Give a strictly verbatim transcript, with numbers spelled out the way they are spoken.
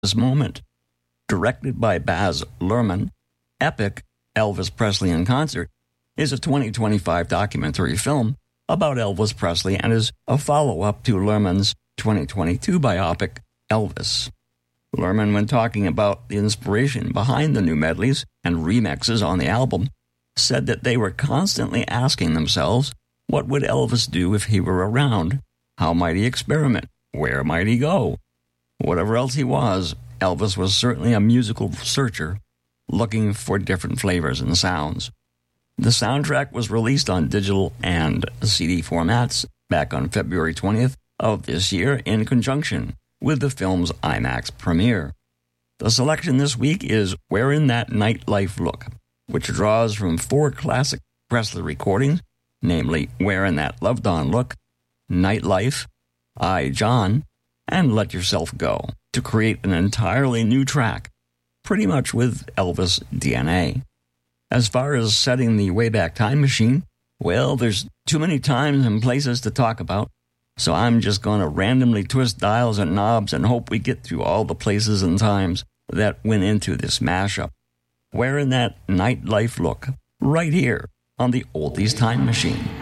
Moment. Directed by Baz Luhrmann, Epic, Elvis Presley in Concert, is a twenty twenty-five documentary film about Elvis Presley and is a follow-up to Luhrmann's twenty twenty-two biopic, Elvis. Luhrmann, when talking about the inspiration behind the new medleys and remixes on the album, said that they were constantly asking themselves, what would Elvis do if he were around? How might he experiment? Where might he go? Whatever else he was, Elvis was certainly a musical searcher, looking for different flavors and sounds. The soundtrack was released on digital and C D formats back on February twentieth of this year in conjunction with the film's IMAX premiere. The selection this week is Wherein That Nightlife Look, which draws from four classic Presley recordings, namely Wherein That Loved On Look, Nightlife, I, John, and Let Yourself Go, to create an entirely new track, pretty much with Elvis D N A. As far as setting the Wayback Time Machine, well, there's too many times and places to talk about, so I'm just going to randomly twist dials and knobs and hope we get through all the places and times that went into this mashup. Wherein That Nightlife Look, right here on the Oldies Time Machine.